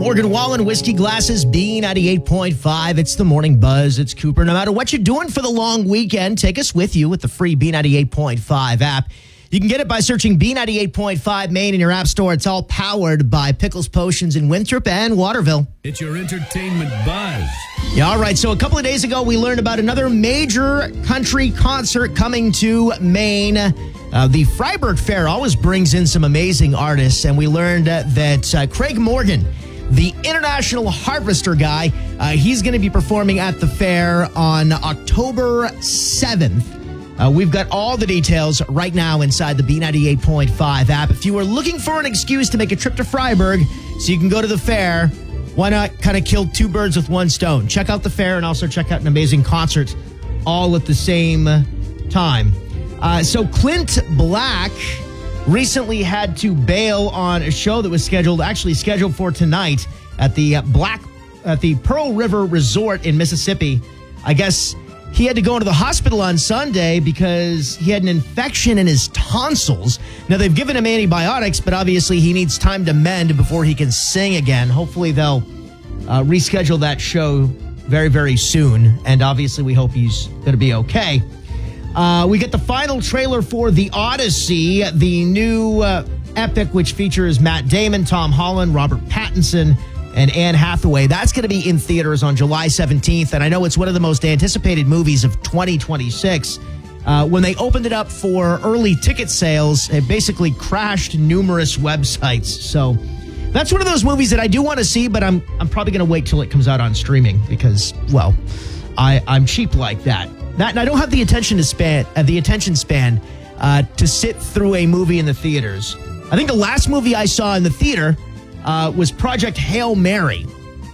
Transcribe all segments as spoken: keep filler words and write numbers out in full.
Morgan Wallen, Whiskey Glasses, B ninety-eight point five. It's the Morning Buzz. It's Cooper. No matter what you're doing for the long weekend, take us with you with the free B ninety-eight point five app. You can get it by searching B ninety-eight point five Maine in your app store. It's all powered by Pickles Potions in Winthrop and Waterville. It's your entertainment buzz. Yeah, all right. So a couple of days ago, we learned about another major country concert coming to Maine. Uh, the Freiburg Fair always brings in some amazing artists, and we learned uh, that uh, Craig Morgan, the international harvester guy, uh, he's going to be performing at the fair on October seventh. Uh, we've got all the details right now inside the B ninety-eight point five app. If you are looking for an excuse to make a trip to Freiburg so you can go to the fair, why not kind of kill two birds with one stone? Check out the fair and also check out an amazing concert all at the same time. Uh, so Clint Black recently had to bail on a show that was scheduled, actually scheduled for tonight at the uh, Black at the Pearl River Resort in Mississippi. I guess he had to go into the hospital on Sunday because he had an infection in his tonsils. Now, they've given him antibiotics, but obviously he needs time to mend before he can sing again. Hopefully they'll uh, reschedule that show very, very soon. And obviously we hope he's going to be okay. Uh, we get the final trailer for The Odyssey, the new uh, epic, which features Matt Damon, Tom Holland, Robert Pattinson, and Anne Hathaway. That's going to be in theaters on July seventeenth, and I know it's one of the most anticipated movies of twenty twenty-six. Uh, when they opened it up for early ticket sales, it basically crashed numerous websites. So that's one of those movies that I do want to see, but I'm I'm probably going to wait till it comes out on streaming because, well, I, I'm cheap like that. That and I don't have the attention to span uh, the attention span uh, to sit through a movie in the theaters. I think the last movie I saw in the theater uh, was Project Hail Mary,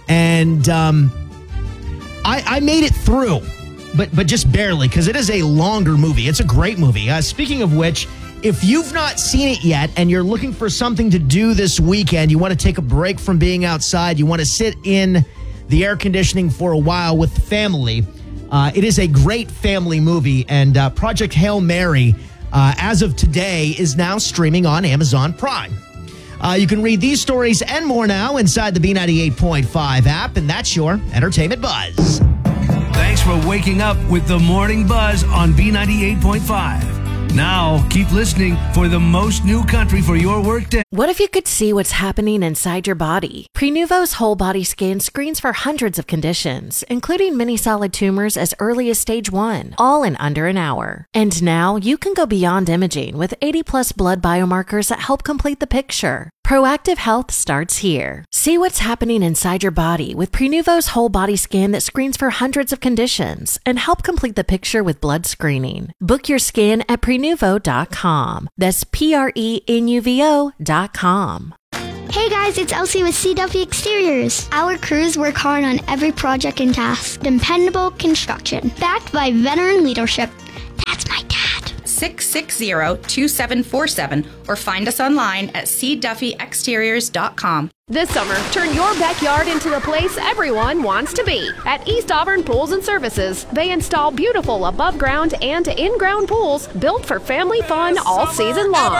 and um, I, I made it through, but but just barely because it is a longer movie. It's a great movie. Uh, speaking of which, if you've not seen it yet and you're looking for something to do this weekend, you want to take a break from being outside, you want to sit in the air conditioning for a while with the family. Uh, it is a great family movie, and uh, Project Hail Mary, uh, as of today, is now streaming on Amazon Prime. Uh, you can read these stories and more now inside the B ninety-eight point five app, and that's your Entertainment Buzz. Thanks for waking up with the Morning Buzz on B ninety-eight point five. Now, keep listening for the most new country for your workday. What if you could see what's happening inside your body? Prenuvo's whole body scan screens for hundreds of conditions, including many solid tumors as early as stage one, all in under an hour. And now you can go beyond imaging with eighty plus blood biomarkers that help complete the picture. Proactive health starts here. See what's happening inside your body with Prenuvo's whole body scan that screens for hundreds of conditions and help complete the picture with blood screening. Book your scan at prenuvo dot com. That's P R E N U V O dot com. Hey guys, it's Elsie with C W Exteriors. Our crews work hard on every project and task. Dependable construction, backed by veteran leadership. That's my dad. six six zero, two seven four seven or find us online at c duffy exteriors dot com. This summer, turn your backyard into the place everyone wants to be. At East Auburn Pools and Services, they install beautiful above-ground and in-ground pools built for family fun all season long.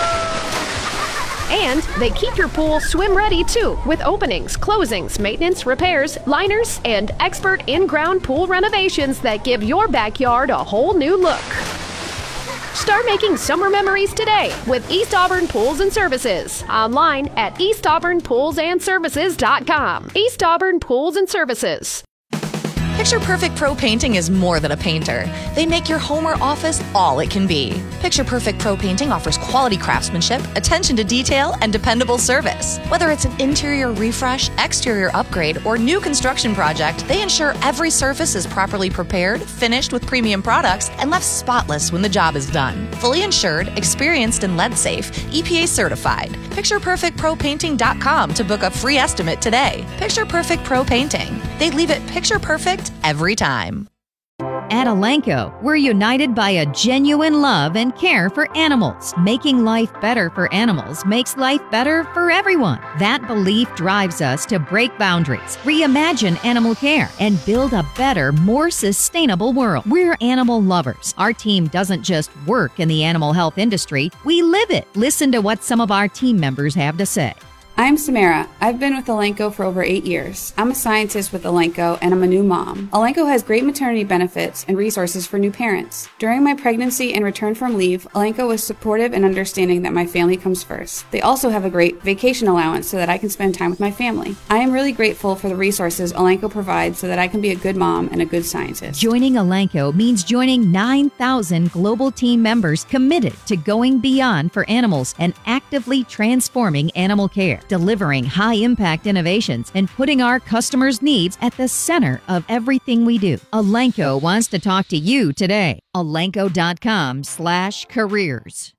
And they keep your pool swim-ready, too, with openings, closings, maintenance, repairs, liners, and expert in-ground pool renovations that give your backyard a whole new look. Start making summer memories today with East Auburn Pools and Services. Online at east auburn pools and services dot com. East Auburn Pools and Services. Picture Perfect Pro Painting is more than a painter. They make your home or office all it can be. Picture Perfect Pro Painting offers quality craftsmanship, attention to detail, and dependable service. Whether it's an interior refresh, exterior upgrade, or new construction project, they ensure every surface is properly prepared, finished with premium products, and left spotless when the job is done. Fully insured, experienced, and lead safe, E P A certified. Picture Perfect Pro Painting dot com to book a free estimate today. Picture Perfect Pro Painting. They leave it picture perfect every time. At Elanco, we're united by a genuine love and care for animals. Making life better for animals makes life better for everyone. That belief drives us to break boundaries, reimagine animal care, and build a better, more sustainable world. We're animal lovers. Our team doesn't just work in the animal health industry, we live it. Listen to what some of our team members have to say. I'm Samara. I've been with Elanco for over eight years. I'm a scientist with Elanco, and I'm a new mom. Elanco has great maternity benefits and resources for new parents. During my pregnancy and return from leave, Elanco was supportive and understanding that my family comes first. They also have a great vacation allowance so that I can spend time with my family. I am really grateful for the resources Elanco provides so that I can be a good mom and a good scientist. Joining Elanco means joining nine thousand global team members committed to going beyond for animals and actively transforming animal care, delivering high-impact innovations, and putting our customers' needs at the center of everything we do. Elanco wants to talk to you today. Elanco.com slash careers.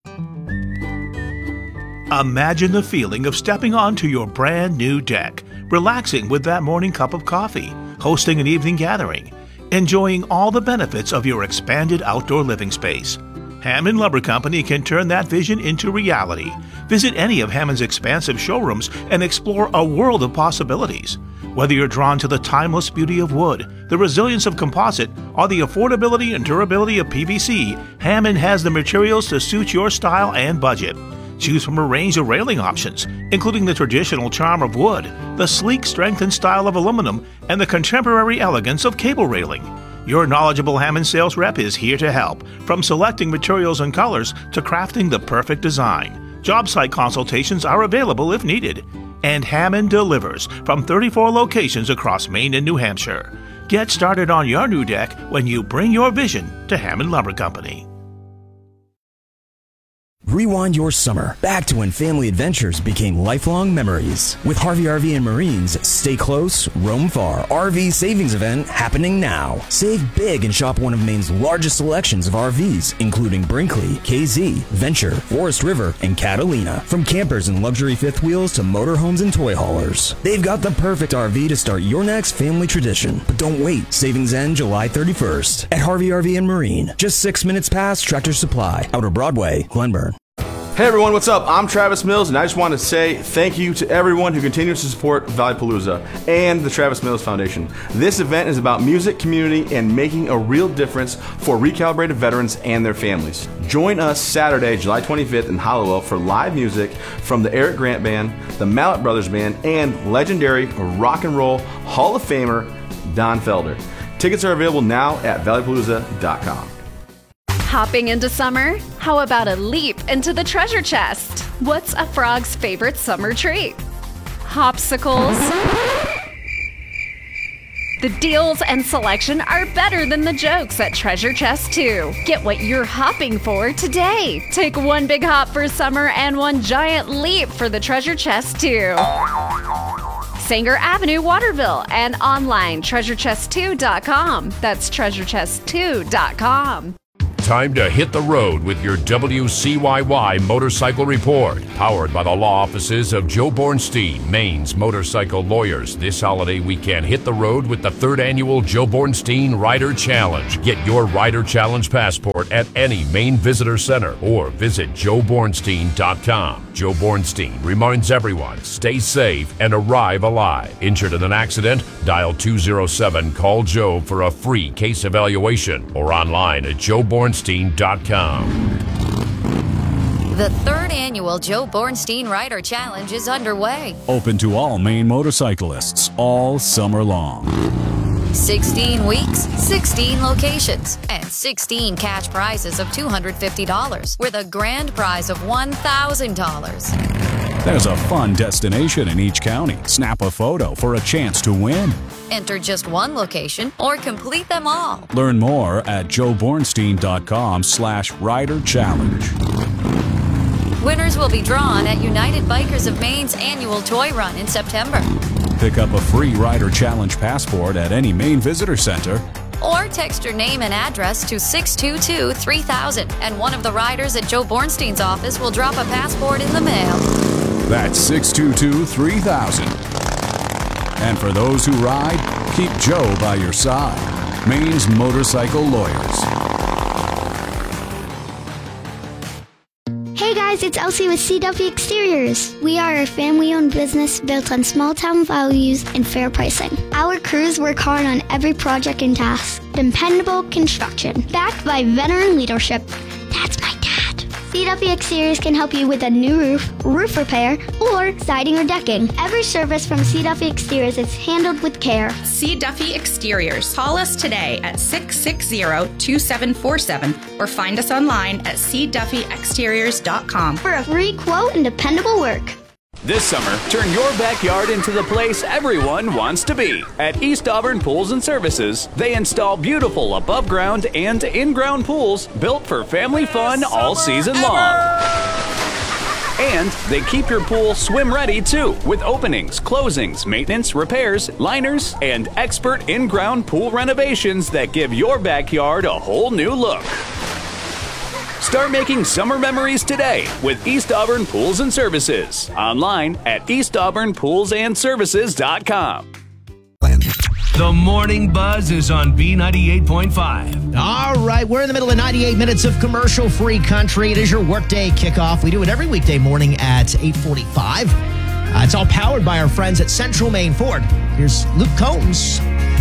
Imagine the feeling of stepping onto your brand new deck, relaxing with that morning cup of coffee, hosting an evening gathering, enjoying all the benefits of your expanded outdoor living space. Hammond Lumber Company can turn that vision into reality. Visit any of Hammond's expansive showrooms and explore a world of possibilities. Whether you're drawn to the timeless beauty of wood, the resilience of composite, or the affordability and durability of P V C, Hammond has the materials to suit your style and budget. Choose from a range of railing options, including the traditional charm of wood, the sleek strength and style of aluminum, and the contemporary elegance of cable railing. Your knowledgeable Hammond sales rep is here to help, from selecting materials and colors to crafting the perfect design. Job site consultations are available if needed. And Hammond delivers from thirty-four locations across Maine and New Hampshire. Get started on your new deck when you bring your vision to Hammond Lumber Company. Rewind your summer back to when family adventures became lifelong memories. With Harvey R V and Marine's Stay Close, Roam Far R V Savings Event happening now. Save big and shop one of Maine's largest selections of R Vs, including Brinkley, K Z, Venture, Forest River, and Catalina. From campers and luxury fifth wheels to motorhomes and toy haulers. They've got the perfect R V to start your next family tradition. But don't wait. Savings end July thirty-first at Harvey R V and Marine. Just six minutes past Tractor Supply, Outer Broadway, Glenburn. Hey everyone, what's up? I'm Travis Mills, and I just want to say thank you to everyone who continues to support Valleypalooza and the Travis Mills Foundation. This event is about music, community, and making a real difference for recalibrated veterans and their families. Join us Saturday, July twenty-fifth in Hallowell for live music from the Eric Grant Band, the Mallet Brothers Band, and legendary rock and roll Hall of Famer Don Felder. Tickets are available now at Valleypalooza dot com. Hopping into summer? How about a leap into the treasure chest? What's a frog's favorite summer treat? Hopsicles? The deals and selection are better than the jokes at Treasure Chest two. Get what you're hopping for today. Take one big hop for summer and one giant leap for the Treasure Chest two. Sanger Avenue, Waterville, and online treasure chest two dot com. That's treasure chest two dot com. Time to hit the road with your W C Y Y Motorcycle Report. Powered by the law offices of Joe Bornstein, Maine's motorcycle lawyers. This holiday weekend, hit the road with the third annual Joe Bornstein Rider Challenge. Get your Rider Challenge passport at any Maine Visitor Center or visit joe bornstein dot com. Joe Bornstein reminds everyone, stay safe and arrive alive. Injured in an accident? Dial two oh seven, call Joe for a free case evaluation or online at joe bornstein dot com. The third annual Joe Bornstein Rider Challenge is underway. Open to all Maine motorcyclists all summer long. sixteen weeks, sixteen locations, and sixteen cash prizes of two hundred fifty dollars with a grand prize of one thousand dollars. There's a fun destination in each county. Snap a photo for a chance to win. Enter just one location or complete them all. Learn more at joe bornstein dot com slash rider challenge. Winners will be drawn at United Bikers of Maine's annual toy run in September. Pick up a free Rider Challenge passport at any Maine Visitor Center. Or text your name and address to six two two, three thousand, and one of the riders at Joe Bornstein's office will drop a passport in the mail. That's six two two, three thousand. And for those who ride, keep Joe by your side. Maine's motorcycle lawyers. Hey guys, it's Elsie with C W Exteriors. We are a family-owned business built on small-town values and fair pricing. Our crews work hard on every project and task. Dependable construction, backed by veteran leadership. That's my dad. C C Duffy Exteriors can help you with a new roof, roof repair, or siding or decking. Every service from C Duffy Exteriors is handled with care. C Duffy Exteriors. Call us today at six six zero, two seven four seven or find us online at c duffy exteriors dot com for a free quote and dependable work. This summer, turn your backyard into the place everyone wants to be. At East Auburn Pools and Services, they install beautiful above-ground and in-ground pools built for family fun all season long. And they keep your pool swim-ready, too, with openings, closings, maintenance, repairs, liners, and expert in-ground pool renovations that give your backyard a whole new look. Start making summer memories today with East Auburn Pools and Services. Online at east auburn pools and services dot com. The Morning Buzz is on B ninety-eight point five. All right, we're in the middle of ninety-eight minutes of commercial-free country. It is your workday kickoff. We do it every weekday morning at eight forty-five. Uh, it's all powered by our friends at Central Maine Ford. Here's Luke Combs.